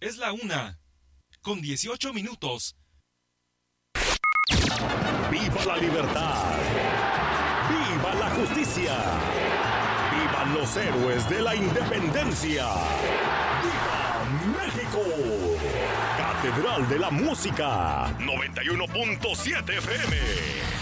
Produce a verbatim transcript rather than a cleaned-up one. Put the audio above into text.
Es la una, con dieciocho minutos. ¡Viva la libertad! ¡Viva la justicia! ¡Vivan los héroes de la independencia! ¡Viva México! Catedral de la Música, noventa y uno punto siete F M.